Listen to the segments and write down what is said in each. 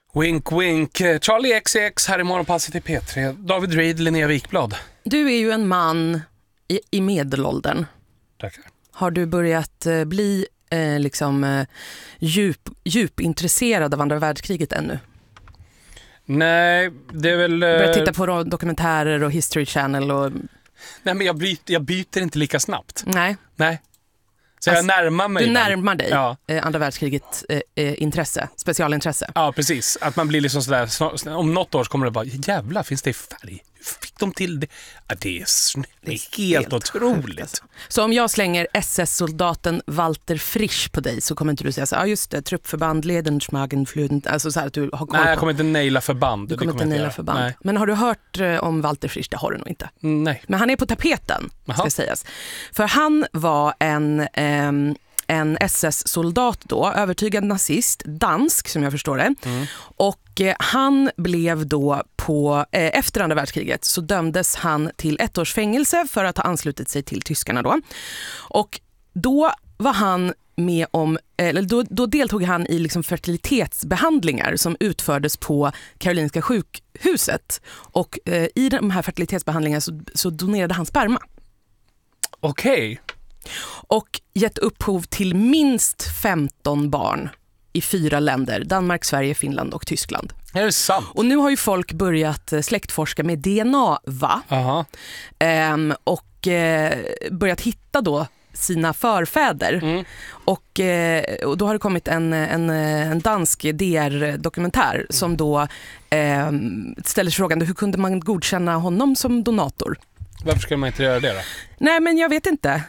Wink, wink. Charlie XX här i Morgonpasset i P3. David Reid, Linnea Wikblad. Du är ju en man i medelåldern. Tackar. Har du börjat bli djupintresserad av andra världskriget ännu? Nej, det är väl... Börjat titta på dokumentärer och History Channel och... Nej, men jag byter inte lika snabbt. Nej. Så jag närmar mig. Du närmar dig andra världskriget intresse, specialintresse. Ja, precis. Att man blir liksom sådär, om något år så kommer det bara, jävlar, finns det i färg? Hur fick de till det? Ja, det är helt otroligt. Sjukt, alltså. Så om jag slänger SS-soldaten Walter Frisch på dig så kommer inte du säga så här, just det, truppförband, Ledensmagen, flöden, alltså så här att du har koll på. Nej, jag kommer inte naila förband. Du kommer inte naila förband. Nej. Men har du hört om Walter Frisch? Det har du nog inte. Nej. Men han är på tapeten, ska sägas. För han var en SS-soldat då, övertygad nazist, dansk som jag förstår det. Och han blev då efter andra världskriget så dömdes han till 1 års fängelse för att ha anslutit sig till tyskarna då. Och då var han med om, eller då deltog han i liksom fertilitetsbehandlingar som utfördes på Karolinska sjukhuset. Och i de här fertilitetsbehandlingarna så donerade han sperma. Okej. Och gett upphov till minst 15 barn i 4 länder. Danmark, Sverige, Finland och Tyskland. Är det sant? Och nu har ju folk börjat släktforska med DNA, va? Aha. Och börjat hitta då sina förfäder. Och då har det kommit en dansk DR-dokumentär som då ställer frågan, hur kunde man godkänna honom som donator? Varför skulle man inte göra det då? Nej, men jag vet inte.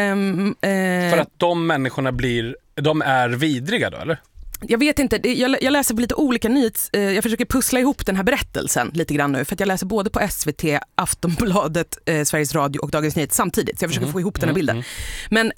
För att de människorna de är vidriga då, eller? Jag vet inte, jag läser på lite olika jag försöker pussla ihop den här berättelsen lite grann nu, för att jag läser både på SVT, Aftonbladet, Sveriges Radio och Dagens Nyheter samtidigt, så jag försöker få ihop den här bilden. Men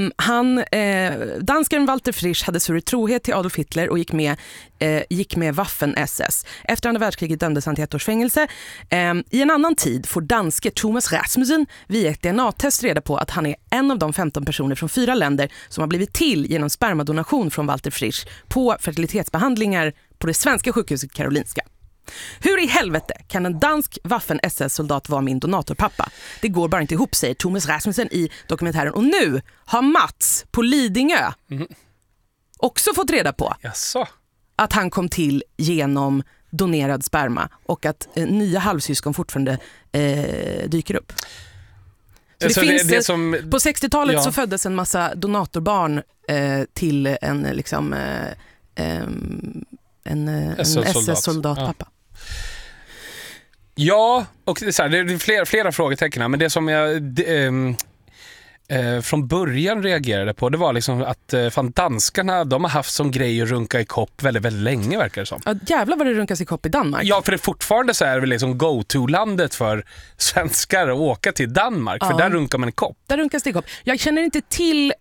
dansken Walter Frisch hade svurit trohet till Adolf Hitler och gick med Waffen-SS. Efter andra världskriget dömdes han till 1 års fängelse. I en annan tid får danske Thomas Rasmussen via ett DNA-test reda på att han är en av de 15 personer från 4 länder som har blivit till genom spermadonation från Walter Frisch på fertilitetsbehandlingar på det svenska sjukhuset Karolinska. Hur i helvete kan en dansk Waffen-SS-soldat vara min donatorpappa? Det går bara inte ihop, säger Thomas Rasmussen i dokumentären. Och nu har Mats på Lidingö också fått reda på att han kom till genom donerad sperma och att nya halvsyskon fortfarande dyker upp. Så det finns, på 60-talet så föddes en massa donatorbarn till en SS-soldatpappa. Ja, och det är flera frågetecken här, men det som jag från början reagerade på, det var liksom att danskarna, de har haft som grej att runka i kopp väldigt, väldigt länge, verkar det som. Ja, jävlar vad det runkas i kopp i Danmark. Ja, för det fortfarande så är det liksom go-to-landet för svenskar att åka till Danmark, för där runkar man i kopp. Där runkas det i kopp. Jag känner inte till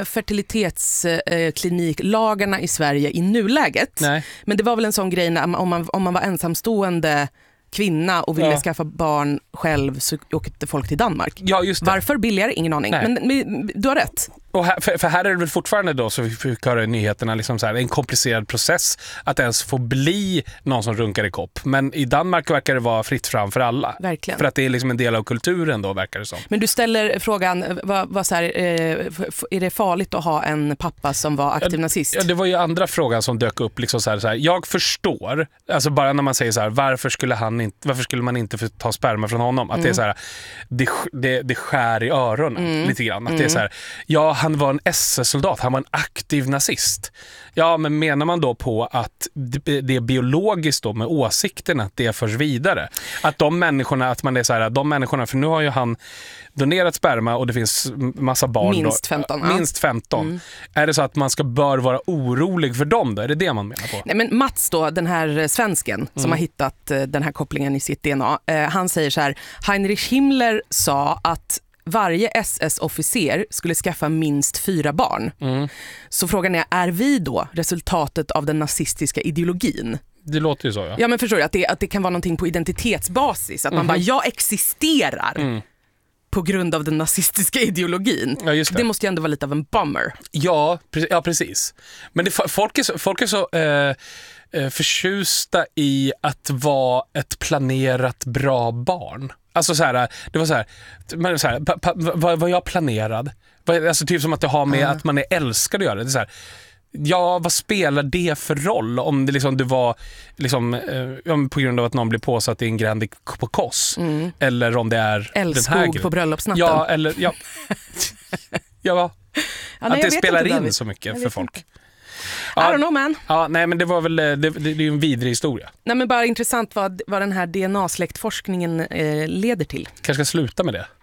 fertilitetskliniklagarna i Sverige i nuläget. Nej. Men det var väl en sån grej när, om man var ensamstående kvinna och ville skaffa barn själv, så åkte folk till Danmark. Ja, just det. Varför billigare? Ingen aning. Men du har rätt. Och för här är det väl fortfarande då, så vi fick höra i nyheterna, liksom så här, en komplicerad process att ens få bli någon som runkar i kopp. Men i Danmark verkar det vara fritt fram för alla. Verkligen. För att det är liksom en del av kulturen då, verkar det som. Men du ställer frågan, vad så här, är det farligt att ha en pappa som var aktiv nazist? Ja, det var ju andra frågan som dök upp. Liksom så här, jag förstår, alltså bara när man säger så här, varför skulle man inte få ta sperma från honom? Att det är så här, det skär i öronen lite grann. Att det är så här, han var en SS-soldat, han var en aktiv nazist. Ja, men menar man då på att det är biologiskt då med åsikterna, att det förs vidare? Att de människorna, att man är så här, de människorna, för nu har ju han donerat sperma och det finns massa barn. Minst 15. Minst 15. Är det så att man bör vara orolig för dem då? Är det man menar på? Nej, men Mats då, den här svensken som har hittat den här kopplingen i sitt DNA, han säger så här, Heinrich Himmler sa att varje SS-officer skulle skaffa minst 4 barn. Så frågan är vi då resultatet av den nazistiska ideologin? Det låter ju så, ja. Ja, men förstår du att det kan vara någonting på identitetsbasis. Att man bara, jag existerar på grund av den nazistiska ideologin. Ja, just det. Det måste ju ändå vara lite av en bummer. Ja, precis. Men folk är så förtjusta i att vara ett planerat bra barn. Alltså så här, det var så här, men så här, var jag planerad? Alltså typ som att det har med att man är älskad att göra. Det är så här, ja, vad spelar det för roll om det liksom, du var liksom, på grund av att någon blir påsatt i en Grandi på Koss eller om det är Älskog den här grejen. På bröllopsnatten. Ja, eller ja, nej, att det spelar in David. så mycket för folk. I don't know, man. Ja, nej, men det var väl det är ju en vidrig historia. Nej, men bara intressant vad den här DNA-släktforskningen leder till. Kanske ska sluta med det.